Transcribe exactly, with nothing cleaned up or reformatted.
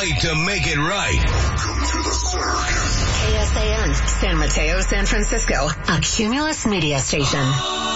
fight to make it right. Welcome to the circus. K S A N, San Mateo, San Francisco, a Cumulus media station.